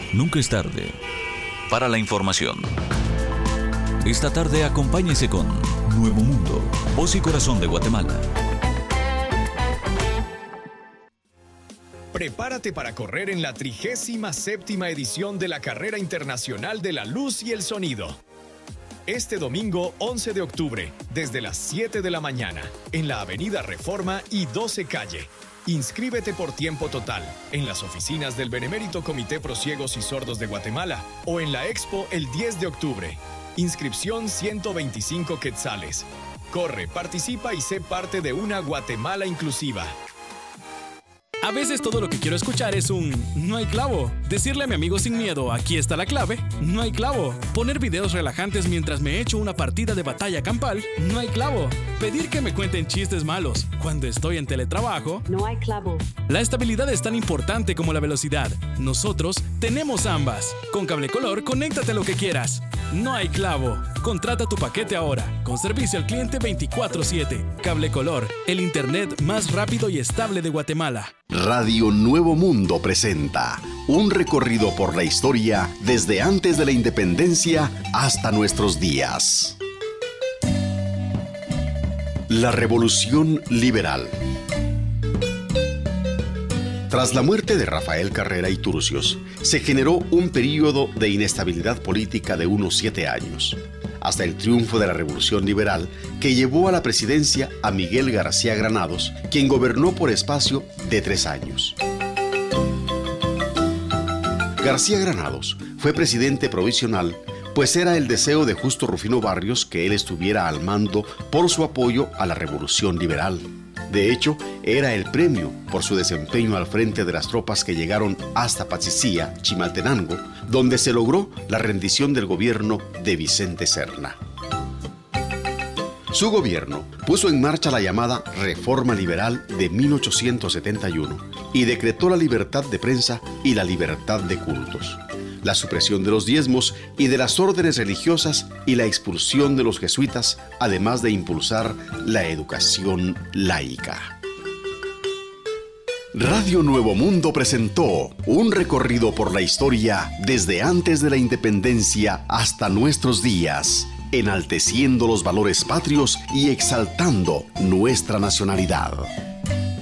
Nunca es tarde para la información. Esta tarde acompáñese con Nuevo Mundo, voz y corazón de Guatemala. Prepárate para correr en la 37ª edición de la Carrera Internacional de la Luz y el Sonido. Este domingo 11 de octubre, desde las 7 de la mañana, en la Avenida Reforma y 12 Calle. Inscríbete por tiempo total en las oficinas del Benemérito Comité Prociegos y Sordos de Guatemala o en la Expo el 10 de octubre. Inscripción 125 quetzales. Corre, participa y sé parte de una Guatemala inclusiva. A veces todo lo que quiero escuchar es un "no hay clavo". Decirle a mi amigo sin miedo, aquí está la clave, no hay clavo. Poner videos relajantes mientras me echo una partida de batalla campal, no hay clavo. Pedir que me cuenten chistes malos cuando estoy en teletrabajo, no hay clavo. La estabilidad es tan importante como la velocidad. Nosotros tenemos ambas. Con Cable Color, conéctate a lo que quieras. No hay clavo. Contrata tu paquete ahora, con servicio al cliente 24/7. Cable Color, el internet más rápido y estable de Guatemala. Radio Nuevo Mundo presenta un recorrido por la historia desde antes de la independencia hasta nuestros días. La Revolución Liberal. Tras la muerte de Rafael Carrera y Turcios, se generó un período de inestabilidad política de unos 7 años, hasta el triunfo de la Revolución Liberal, que llevó a la presidencia a Miguel García Granados, quien gobernó por espacio de 3 años. García Granados fue presidente provisional, pues era el deseo de Justo Rufino Barrios que él estuviera al mando por su apoyo a la Revolución Liberal. De hecho, era el premio por su desempeño al frente de las tropas que llegaron hasta Patsicía, Chimaltenango, donde se logró la rendición del gobierno de Vicente Serna. Su gobierno puso en marcha la llamada Reforma Liberal de 1871 y decretó la libertad de prensa y la libertad de cultos, la supresión de los diezmos y de las órdenes religiosas y la expulsión de los jesuitas, además de impulsar la educación laica. Radio Nuevo Mundo presentó un recorrido por la historia desde antes de la independencia hasta nuestros días, enalteciendo los valores patrios y exaltando nuestra nacionalidad.